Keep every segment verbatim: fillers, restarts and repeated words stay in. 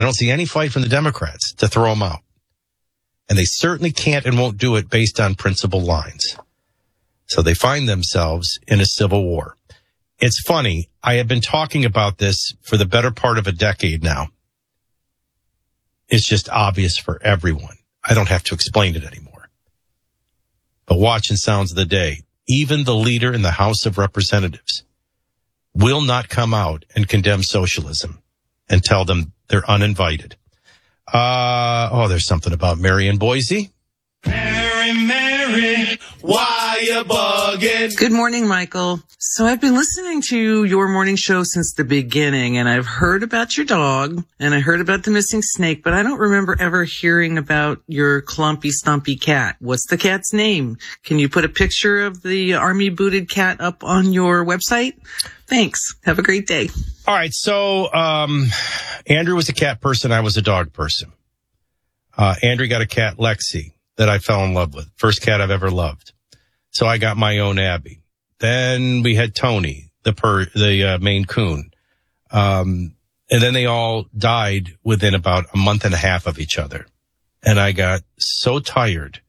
don't see any fight from the Democrats to throw them out. And they certainly can't and won't do it based on principled lines. So they find themselves in a civil war. It's funny. I have been talking about this for the better part of a decade now. It's just obvious for everyone. I don't have to explain it anymore. But watch and sounds of the day. Even the leader in the House of Representatives will not come out and condemn socialism and tell them they're uninvited. Uh, oh, there's something about Mary in Boise. Mary, Mary, why you bugging? Good morning, Michael. So I've been listening to your morning show since the beginning, and I've heard about your dog, and I heard about the missing snake, but I don't remember ever hearing about your clumpy, stumpy cat. What's the cat's name? Can you put a picture of the army-booted cat up on your website? Thanks. Have a great day. All right, so um, Andrew was a cat person. I was a dog person. Uh, Andrew got a cat, Lexi, that I fell in love with. First cat I've ever loved. So I got my own Abby. Then we had Tony, the per, the uh, Maine Coon. Um, and then they all died within about a month and a half of each other. And I got so tired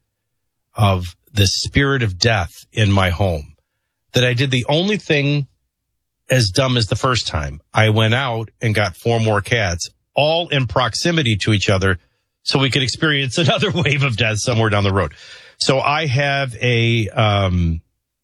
of the spirit of death in my home that I did the only thing as dumb as the first time. I went out and got four more cats, all in proximity to each other, so we could experience another wave of death somewhere down the road. So I have a, um,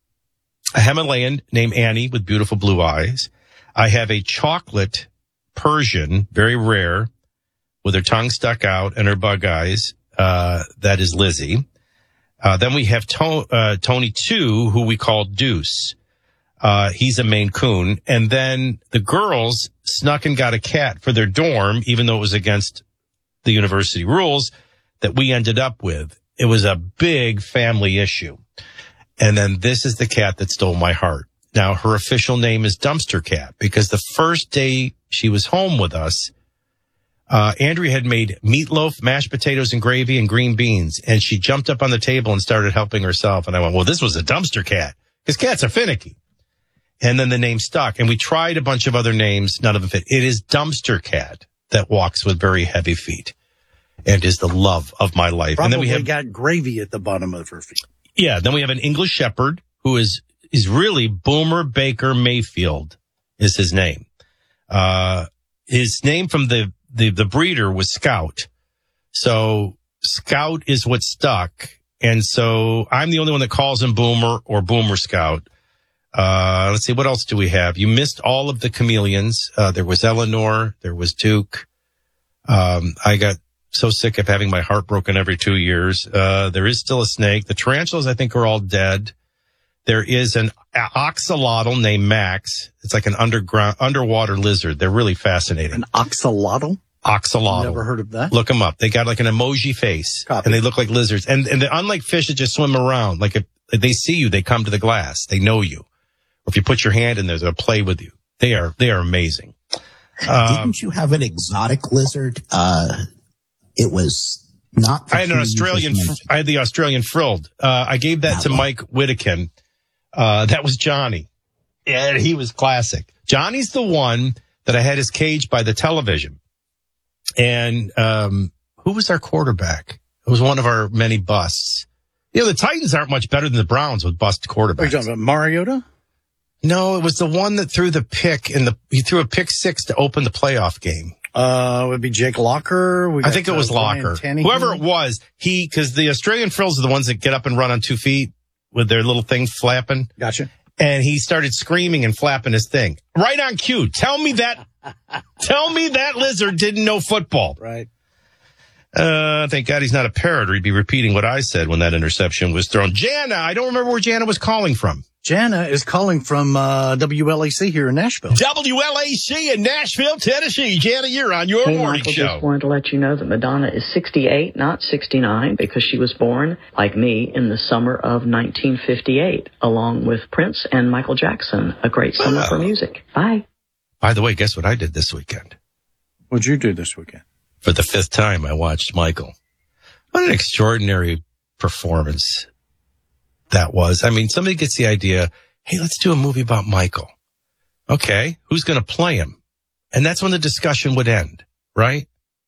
a Himalayan named Annie with beautiful blue eyes. I have a chocolate Persian, very rare, with her tongue stuck out and her bug eyes. Uh, that is Lizzie. Uh, then we have to- uh, Tony two, who we call Deuce. Uh, he's a Maine Coon. And then the girls snuck and got a cat for their dorm, even though it was against the university rules, that we ended up with. It was a big family issue. And then this is the cat that stole my heart. Now, her official name is Dumpster Cat, because the first day she was home with us, uh, Andrea had made meatloaf, mashed potatoes and gravy and green beans. And she jumped up on the table and started helping herself. And I went, well, this was a dumpster cat, because cats are finicky. And then the name stuck. And we tried a bunch of other names. None of them fit. It is Dumpster Cat that walks with very heavy feet and is the love of my life. Probably and then we have got gravy at the bottom of her feet. Yeah. Then we have an English Shepherd who is, is really Boomer Baker Mayfield is his name. Uh, his name from the, the, the breeder was Scout. So Scout is what stuck. And so I'm the only one that calls him Boomer or Boomer Scout. Uh, let's see, what else do we have? You missed all of the chameleons. Uh, there was Eleanor. There was Duke. Um, I got so sick of having my heart broken every two years. Uh, there is still a snake. The tarantulas, I think, are all dead. There is an axolotl named Max. It's like an underground, underwater lizard. They're really fascinating. An axolotl? Axolotl. Never heard of that. Look them up. They got like an emoji face. Copy. And they look like lizards. And, and unlike fish that just swim around, like if they see you, they come to the glass. They know you. Or if you put your hand in there, they'll play with you. They are, they are amazing. Um, Didn't you have an exotic lizard? Uh, it was not. I had an Australian, I had the Australian frilled. Uh, I gave that, that to one. Mike Whittakin. Uh, that was Johnny. Yeah, he was classic. Johnny's the one that I had his cage by the television. And, um, who was our quarterback? It was one of our many busts. You know, the Titans aren't much better than the Browns with bust quarterbacks. Are you talking about Mariota? No, it was the one that threw the pick in the, he threw a pick six to open the playoff game. Uh, it would be Jake Locker. We I think it was Locker. Whoever it was, he, cause the Australian frills are the ones that get up and run on two feet with their little thing flapping. Gotcha. And he started screaming and flapping his thing. Right on cue. Tell me that, tell me that lizard didn't know football. Right. Uh, thank God he's not a parrot or he'd be repeating what I said when that interception was thrown. Jana, I don't remember where Jana was calling from. Jana is calling from uh W L A C here in Nashville. W L A C in Nashville, Tennessee. Jana, you're on your hey, morning Michael, show. Just wanted to let you know that Madonna is sixty-eight, not sixty-nine, because she was born, like me, in the summer of nineteen fifty-eight, along with Prince and Michael Jackson. A great summer Wow. for music. Bye. By the way, guess what I did this weekend? What'd you do this weekend? For the fifth time, I watched Michael. What an extraordinary performance that was. I mean, somebody gets the idea, hey, let's do a movie about Michael. Okay, who's going to play him? And that's when the discussion would end, right?